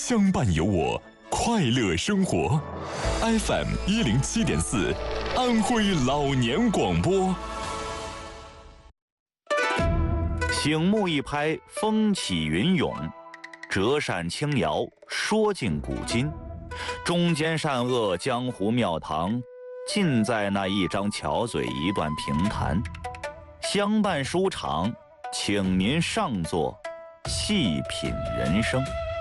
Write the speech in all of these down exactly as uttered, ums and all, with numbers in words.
相伴有我，快乐生活。F M 一零七点四，安徽老年广播。 醒目一拍，风起云涌；折扇轻摇，说尽古今。中间善恶，江湖庙堂，尽在那一张巧嘴，一段评弹。相伴书场，请您上座，细品人生。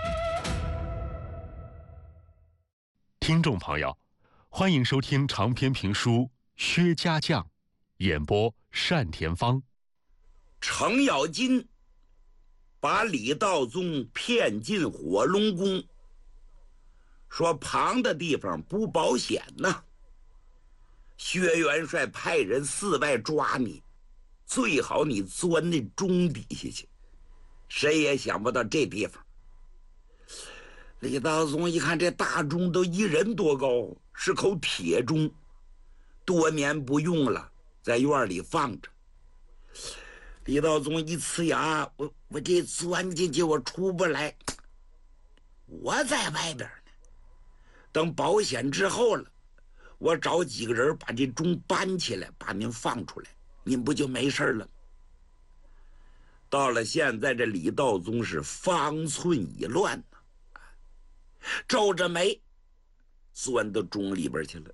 听众朋友，欢迎收听长篇评书《薛家将》，演播单田芳。 程咬金把李道宗骗进火龙宫，说旁的地方不保险呐。薛元帅派人四外抓你，最好你钻那钟底下去，谁也想不到这地方。李道宗一看这大钟都一人多高，是口铁钟，多年不用了，在院里放着。李道宗一呲牙，我我这钻进去我出不来，我在外边呢。等保险之后了，我找几个人把这钟搬起来，把您放出来，您不就没事了？到了现在，这李道宗是方寸已乱呐，皱着眉钻到钟里边去了。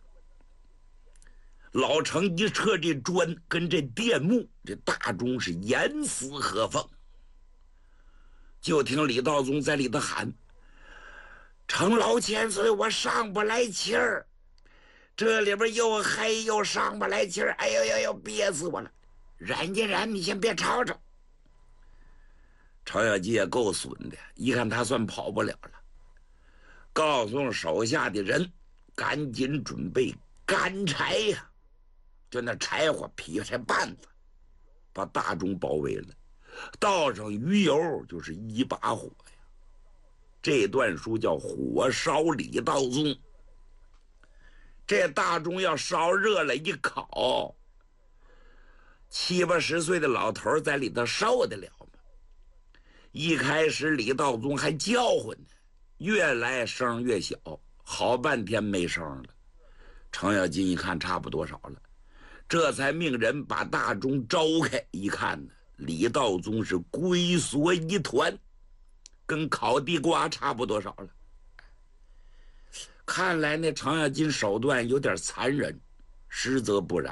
老程一撤这砖跟这电木，这大钟是严丝合缝。就听李道宗在里头喊：“程老千岁，我上不来气儿，这里边又黑又上不来气儿，哎呦呦呦，憋死我了！忍一忍，你先别吵吵。”程咬金也够损的，一看他算跑不了了，告诉手下的人赶紧准备干柴呀，就那柴火劈柴棒子，把大钟包围了，倒上鱼油就是一把火呀。这段书叫火烧李道宗。这大钟要烧热了一烤，七八十岁的老头在里头受得了吗？一开始李道宗还叫唤呢，越来声越小，好半天没声了。程咬金一看差不多少了，这才命人把大钟招开，一看呢，李道宗是龟缩一团，跟烤地瓜差不多少了。看来那程咬金手段有点残忍，实则不然。